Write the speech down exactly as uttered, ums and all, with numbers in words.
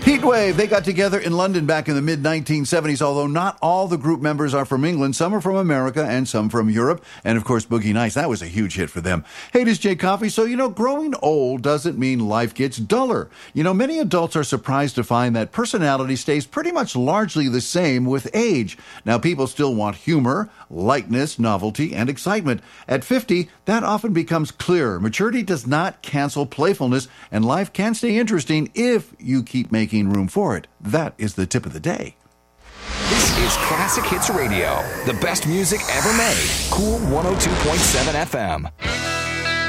Heatwave, they got together in London back in the mid nineteen seventies, although not all the group members are from England. Some are from America and some from Europe. And, of course, Boogie Nights, that was a huge hit for them. Hey, this is Jay Coffey. So, you know, growing old doesn't mean life gets duller. You know, many adults are surprised to find that personality stays pretty much largely the same with age. Now, people still want humor, lightness, novelty, and excitement. At fifty, that often becomes clearer. Maturity does not cancel playfulness, and life can stay interesting if you keep making room for it. That is the tip of the day. This is Classic Hits Radio, the best music ever made. Cool one oh two point seven F M.